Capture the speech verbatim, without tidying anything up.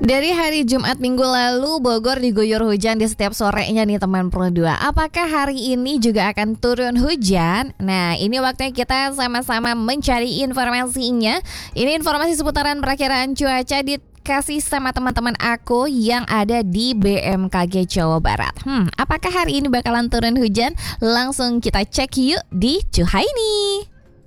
Dari hari Jumat minggu lalu, Bogor diguyur hujan di setiap sorenya nih teman Pro dua. Apakah hari ini juga akan turun hujan? Nah, ini waktunya kita sama-sama mencari informasinya. Ini informasi seputaran perakiraan cuaca dikasih sama teman-teman aku yang ada di B M K G Jawa Barat. Hmm, apakah hari ini bakalan turun hujan? Langsung kita cek yuk di Cuhaini.